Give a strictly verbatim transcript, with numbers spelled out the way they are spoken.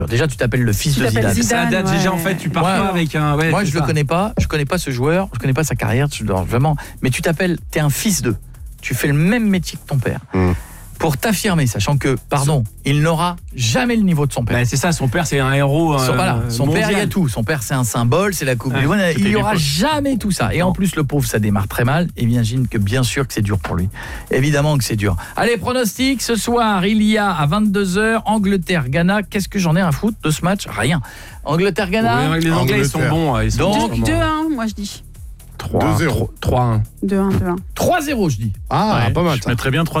Déjà, tu t'appelles le fils Tu de t'appelles Zidane. Zidane. Ça date ouais. déjà en fait, tu pars Ouais. pas avec un. Ouais, Moi, c'est je le ça. connais pas. Je connais pas ce joueur. Je connais pas sa carrière. Je dois vraiment. Mais tu t'appelles. T'es un fils d'eux. Tu fais le même métier que ton père. Mmh. Pour t'affirmer, sachant que, pardon, il n'aura jamais le niveau de son père. Bah, c'est ça, son père c'est un héros. Son, euh, voilà, son mondial. père, il y a tout. Son père, c'est un symbole, c'est la Coupe Ouais, du Monde. toutes Il les n'y aura époques. jamais tout ça. Et Non. en plus, le pauvre, ça démarre très mal. Et imagine que bien sûr que c'est dur pour lui. Évidemment que c'est dur. Allez, pronostic. Ce soir, il y a à vingt-deux heures Angleterre-Ghana. Qu'est-ce que j'en ai à foutre de ce match? Rien. Angleterre-Ghana. Ouais, les Anglais ils sont Angleterre. bons. ils sont Donc, bons en ce moment. deux un, moi je dis. trois deux zéro. trois un. deux un, deux un. trois zéro, je dis. Ah, Ouais, pas mal. Je ça. mettrais bien trois